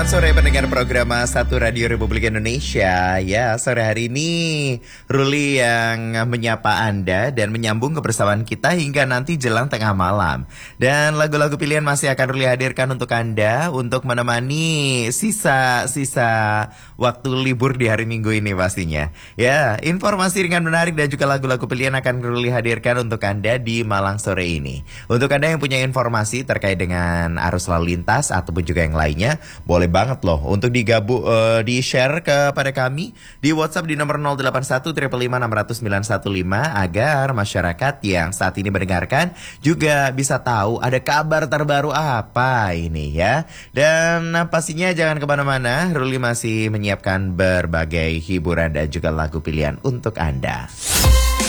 Sore pendengar program Satu Radio Republik Indonesia. Ya, sore hari ini Ruli yang menyapa Anda dan menyambung kebersamaan kita hingga nanti jelang tengah malam. Dan lagu-lagu pilihan masih akan Ruli hadirkan untuk Anda untuk menemani sisa-sisa waktu libur di hari Minggu ini pastinya. Ya, informasi ringan menarik dan juga lagu-lagu pilihan akan Ruli hadirkan untuk Anda di Malang sore ini. Untuk Anda yang punya informasi terkait dengan arus lalu lintas ataupun juga yang lainnya, boleh banget loh untuk di-share kepada kami di WhatsApp di nomor 081 555 600 915 agar masyarakat yang saat ini mendengarkan juga bisa tahu ada kabar terbaru apa ini ya. Dan pastinya jangan kemana-mana, Ruli masih menyiapkan berbagai hiburan dan juga lagu pilihan untuk Anda.